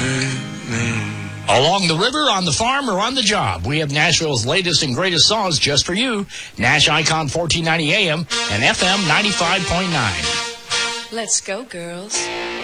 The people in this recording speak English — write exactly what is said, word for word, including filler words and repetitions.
Along the river, on the farm, or on the job, we have Nashville's latest and greatest songs just for you. Nash Icon fourteen ninety A M and F M ninety-five point nine. Let's go, girls.